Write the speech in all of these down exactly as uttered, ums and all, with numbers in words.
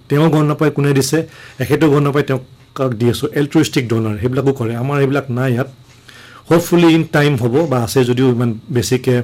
তেওঁ গম নাপায় কোনে দিছে, এখেতেও গম নাপায় তেওঁক কাক দি আছোঁ। এল্ট্ৰুইষ্টিক ডোনাৰ সেইবিলাকো কৰে, আমাৰ এইবিলাক নাই ইয়াত। হোপফুলি ইন টাইম হ'ব, বা আছে যদিও ইমান বেছিকৈ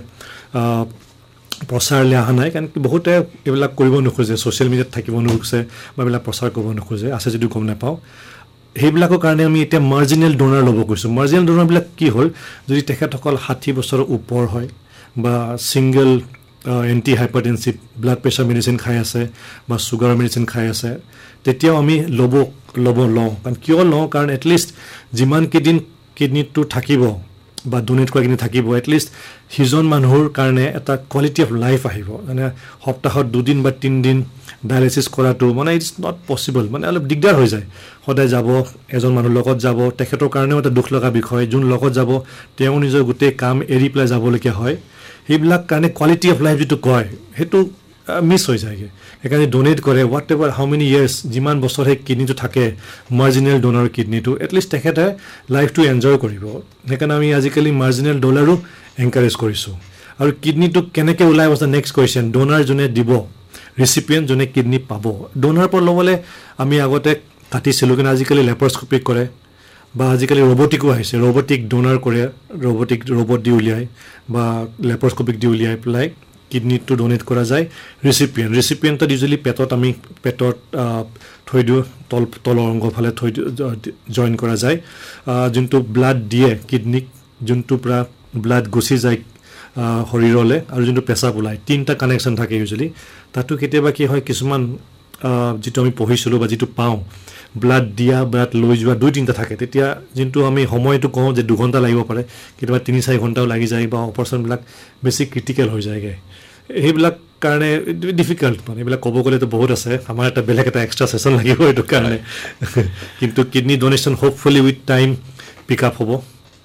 প্ৰচাৰলৈ অহা নাই, কাৰণ বহুতে এইবিলাক কৰিব নোখোজে, ছ'চিয়েল মিডিয়াত থাকিব নোখোজে বা এইবিলাক প্ৰচাৰ কৰিব নোখোজে, আছে যদিও গম নাপাওঁ। সেইবিলাকৰ কাৰণে আমি এতিয়া মাৰ্জিনেল ডোনাৰ ল'ব কৈছোঁ। মাৰ্জিনেল ডোনাৰবিলাক কি হ'ল, যদি তেখেতসকল ষাঠি বছৰৰ ওপৰ হয় বা single anti hypertensive blood pressure medicine খাই আছে বা চুগাৰৰ মেডিচিন খাই আছে, তেতিয়াও আমি ল'ব ল'ব লওঁ। কাৰণ কিয় লওঁ, কাৰণ এটলিষ্ট যিমান কেইদিন কিডনীটো থাকিব বা ডোনেট কৰা কিডনী থাকিব, এটলিষ্ট সিজন মানুহৰ কাৰণে এটা কোৱালিটি অফ লাইফ আহিব। মানে সপ্তাহত দুদিন বা তিনিদিন ডায়েলিচিছ কৰাটো মানে ইটছ নট পচিবল, মানে অলপ দিগদাৰ হৈ যায়। সদায় যাব, এজন মানুহৰ লগত যাব, তেখেতৰ কাৰণেও এটা দুখ লগা বিষয়। যোন লগত যাব তেওঁ নিজৰ গোটেই কাম এৰি পেলাই যাবলগীয়া হয়। সেইবিলাক কাৰণে কোৱালিটি অফ লাইফ যিটো কয় সেইটো মিছ হৈ যায়গৈ। সেইকাৰণে ডোনেট কৰে, what ever how many years, যিমান বছৰ সেই কিডনীটো থাকে, মাৰ্জিনেল ডোনাৰ কিডনীটো, এটলিষ্ট তেখেতে লাইফটো এনজয় কৰিব। সেইকাৰণে আমি আজিকালি মাৰ্জিনেল ডোনাৰো এনকাৰেজ কৰিছোঁ। আৰু কিডনীটো কেনেকৈ ওলাই আছে নেক্সট কুৱেশ্যন, ডোনাৰ যোনে দিব, ৰিচিপিয়েণ্ট যোনে কিডনী পাব। ডোনাৰৰ পৰা ল'বলৈ আমি আগতে কাটিছিলোঁ, কিন্তু আজিকালি লেপাৰস্কপিক কৰে, বা আজিকালি ৰবটিকো আহিছে, ৰবটিক ডোনাৰ কৰে, ৰবটিক ৰবট দি উলিয়াই বা লেপাৰস্কপিক দি উলিয়াই পেলাই কিডনীটো ডোনেট কৰা যায়। ৰিচিপিয়েণ্ট ৰিচিপিয়েণ্টত ইউজুৱেলি পেটত আমি পেটত থৈ দিওঁ, তল তলৰ অংগফালে থৈ দিওঁ, জইন কৰা যায়। যোনটো ব্লাড দিয়ে কিডনীক, যোনটো পৰা ব্লাড গুচি যায় শৰীৰলৈ, আৰু যোনটো পেচাব ওলায়, তিনিটা কানেকশ্যন থাকে ইউজুৱেলি। তাতো কেতিয়াবা কি হয়, কিছুমান যিটো আমি পঢ়িছিলোঁ বা যিটো পাওঁ, ব্লাড দিয়া ব্লাড লৈ যোৱা দুই তিনিটা থাকে। তেতিয়া যোনটো আমি সময়টো কওঁ যে দুঘণ্টা লাগিব পাৰে, কেতিয়াবা তিনি চাৰি ঘণ্টাও লাগি যায়, বা অপাৰেশ্যনবিলাক বেছি ক্ৰিটিকেল হৈ যায়গৈ। সেইবিলাক কাৰণে ডিফিকাল্ট, মানে এইবিলাক ক'ব গ'লেতো বহুত আছে, আমাৰ এটা বেলেগ এটা এক্সট্ৰা ছেশ্যন লাগিব এইটো কাৰণে। কিন্তু kidney donation hopefully with time pick up হ'ব।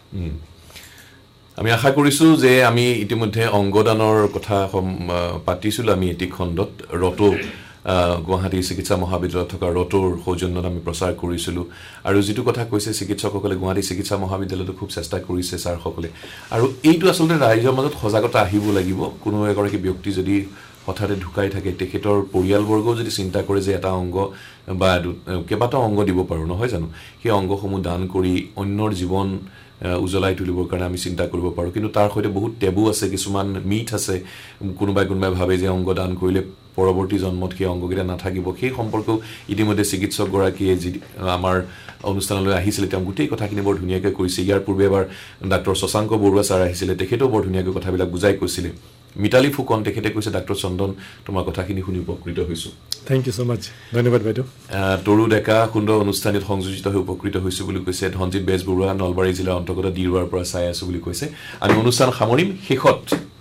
আমি আশা কৰিছোঁ যে আমি ইতিমধ্যে অংগদানৰ কথা পাতিছিলোঁ। আমি এটি খণ্ডত ৰটো গুৱাহাটী চিকিৎসা মহাবিদ্যালয়ত থকা ৰটোৰ সৌজন্যত আমি প্ৰচাৰ কৰিছিলোঁ। আৰু যিটো কথা কৈছে চিকিৎসকসকলে, গুৱাহাটী চিকিৎসা মহাবিদ্যালয়তো খুব চেষ্টা কৰিছে ছাৰসকলে। আৰু এইটো আচলতে ৰাইজৰ মাজত সজাগতা আহিব লাগিব। কোনো এগৰাকী ব্যক্তি যদি হঠাতে ঢুকাই থাকে, তেখেতৰ পৰিয়ালবৰ্গও যদি চিন্তা কৰে যে এটা অংগ বা কেইবাটাও অংগ দিব পাৰোঁ, নহয় জানো, সেই অংগসমূহ দান কৰি অন্যৰ জীৱন উজ্বলাই তুলিবৰ কাৰণে আমি চিন্তা কৰিব পাৰোঁ। কিন্তু তাৰ সৈতে বহুত টেবু আছে, কিছুমান মিথ আছে। কোনোবাই কোনোবাই ভাবে যে অংগ দান কৰিলে পৰৱৰ্তী জন্মত সেই অংগকেইটা নাথাকিব। সেই সম্পৰ্কেও ইতিমধ্যে চিকিৎসকগৰাকীয়ে যি আমাৰ অনুষ্ঠানলৈ আহিছিলে, তেওঁ গোটেই কথাখিনি বৰ ধুনীয়াকৈ কৈছে। ইয়াৰ পূৰ্বে এবাৰ ডাক্তৰ শশাংক বৰুৱা ছাৰ আহিছিলে, তেখেতেও বৰ ধুনীয়াকৈ কথাবিলাক বুজাই কৈছিলে। মিতালী ফুকন তেখেতে কৈছে, ডাক্তৰ চন্দন তোমাৰ কথাখিনি শুনি উপকৃত হৈছোঁ। থেংক ইউ ছ' মাছ, ধন্যবাদ বাইদেউ। তৰু ডেকা সুন্দৰ অনুষ্ঠানত সংযোজিত হৈ উপকৃত হৈছোঁ বুলি কৈছে। ধনজিৎ বেজবৰুৱা নলবাৰী জিলাৰ অন্তৰ্গত দিৰুৱাৰ পৰা চাই আছোঁ বুলি কৈছে। আমি অনুষ্ঠান সামৰিম। শেষত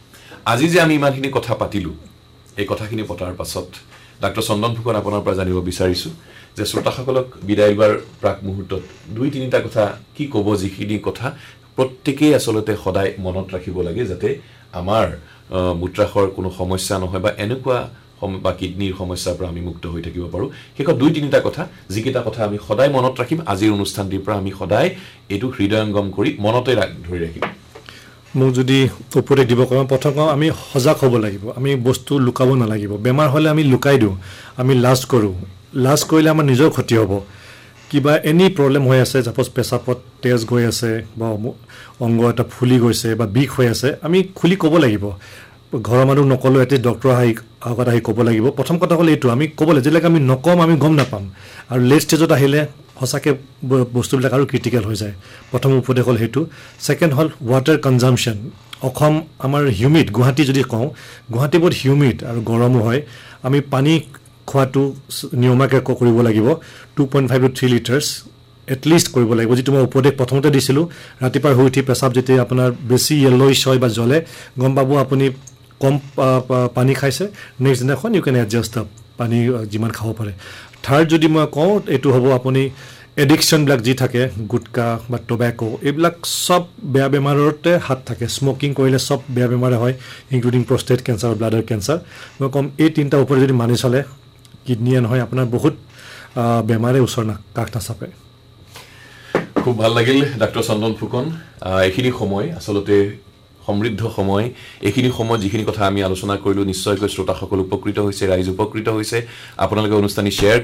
আজি যে আমি ইমানখিনি কথা পাতিলোঁ, এই কথাখিনি পতাৰ পাছত ডাক্তৰ চন্দন ফুকন আপোনাৰ পৰা জানিব বিচাৰিছোঁ যে শ্ৰোতাসকলক বিদায় লোৱাৰ প্ৰাক মুহূৰ্তত দুই তিনিটা কথা কি ক'ব, যিখিনি কথা প্ৰত্যেকেই আচলতে সদায় মনত ৰাখিব লাগে, যাতে আমাৰ মূত্ৰাশয়ৰ কোনো সমস্যা নহয় বা এনেকুৱা বা কিডনীৰ সমস্যাৰ পৰা আমি মুক্ত হৈ থাকিব পাৰোঁ। শেষত দুই তিনিটা কথা, যিকেইটা কথা আমি সদায় মনত ৰাখিম, আজিৰ অনুষ্ঠানটিৰ পৰা আমি সদায় এইটো হৃদয়ংগম কৰি মনতে ধৰি ৰাখিম। মোক যদি উপদেশ দিব কওঁ, প্ৰথম কওঁ আমি সজাগ হ'ব লাগিব। আমি বস্তু লুকাব নালাগিব। বেমাৰ হ'লে আমি লুকাই দিওঁ, আমি লাজ কৰোঁ। লাজ কৰিলে আমাৰ নিজৰ ক্ষতি হ'ব। কিবা এনি প্ৰব্লেম হৈ আছে, ছাপ'জ পেচাবত তেজ গৈ আছে বা অংগ এটা ফুলি গৈছে বা বিষ হৈ আছে, আমি খুলি ক'ব লাগিব। ঘৰৰ মানুহ নক'লেও এটি ডক্টৰ আহি আগত আহি ক'ব লাগিব। প্ৰথম কথা হ'ল এইটো, আমি ক'ব লাগিব। যেতিয়ালৈকে আমি নকম আমি গম নাপাম। আৰু লেট ষ্টেজত আহিলে সঁচাকৈ বস্তুবিলাক আৰু ক্ৰিটিকেল হৈ যায়। প্ৰথম উপদেশ হ'ল সেইটো। ছেকেণ্ড হ'ল ৱাটাৰ কনজামশ্যন। অসম আমাৰ হিউমিড, গুৱাহাটী যদি কওঁ, গুৱাহাটী বহুত হিউমিড আৰু গৰমো হয়। আমি পানী খোৱাটো নিয়মীয়াকৈ কৰিব লাগিব। Two point five two three litres at least কৰিব লাগিব। যিটো মই উপদেশ প্ৰথমতে দিছিলোঁ, ৰাতিপুৱা শুই উঠি পেচাব যেতিয়া আপোনাৰ বেছি য়েল'ইছ হয় বা জ্বলে, গম পাব আপুনি কম পানী খাইছে। নেক্সট দিনাখন ইউ কেন এডজাষ্ট দ্য পানী যিমান খাব পাৰে। থাৰ্ড যদি মই কওঁ, এইটো হ'ব আপুনি এডিকশ্যনবিলাক যি থাকে, গুটকা বা টবেকো, এইবিলাক চব বেয়া বেমাৰতে হাত থাকে। স্মকিং কৰিলে চব বেয়া বেমাৰে হয়, including prostate cancer, bladder cancer. মই ক'ম এই তিনিটা ওপৰত যদি মানি চলে, কিডনীয়ে নহয় আপোনাৰ বহুত বেমাৰে ওচৰ না কাষ নাচাপে। খুব ভাল লাগিল ডাক্তৰ চন্দন ফুকন। এইখিনি সময় আচলতে সমৃদ্ধ সময়। এইখিনি সময়ত যিখিনি কথা আমি আলোচনা কৰিলোঁ, নিশ্চয়কৈ শ্ৰোতাসকল উপকৃত হৈছে, ৰাইজ উপকৃত হৈছে। আপোনালোকে অনুষ্ঠানটি শ্বেয়াৰ